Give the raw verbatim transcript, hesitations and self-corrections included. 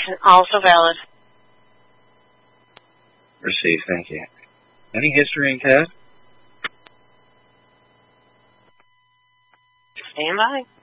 also valid. Received, thank you. Any history in C A D? Stand by.